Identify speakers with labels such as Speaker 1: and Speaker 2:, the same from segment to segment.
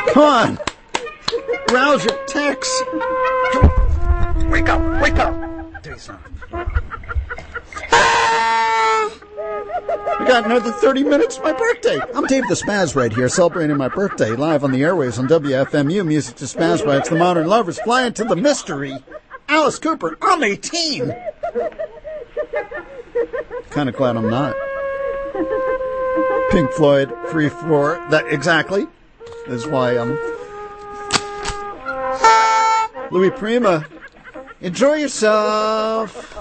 Speaker 1: Come on. Rouse your techs. Wake up. Wake up. Do something. We got another 30 minutes to my birthday. I'm Dave the Spaz right here, celebrating my birthday, live on the airwaves on WFMU, Music to Spaz by It's the Modern Lovers, flying to the mystery. Alice Cooper, I'm 18. Kind of glad I'm not. Pink Floyd, Free for that exactly is why I'm. Louis Prima, enjoy yourself.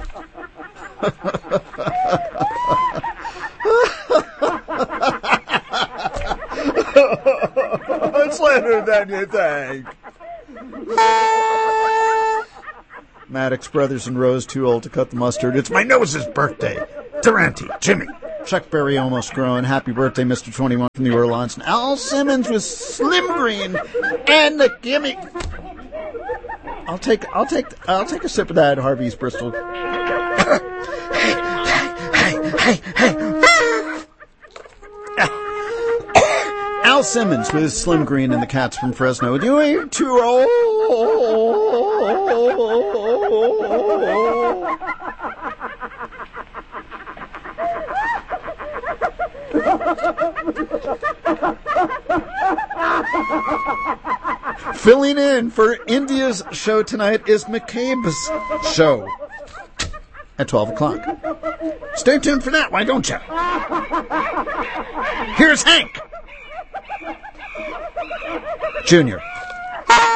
Speaker 1: It's later than you think. Maddox Brothers and Rose, too old to cut the mustard. It's my nose's birthday. Durante, Jimmy. Chuck Berry, almost grown. Happy birthday, Mr. 21 from New Orleans. And Al Simmons with Slim Green and the gimme. I'll take a sip of that Harvey's Bristol. Hey. Al Simmons with Slim Green and the Cats from Fresno. You ain't too old. Filling in for India's show tonight is McCabe's show at 12 o'clock. Stay tuned for that, why don't you? Here's Hank Junior.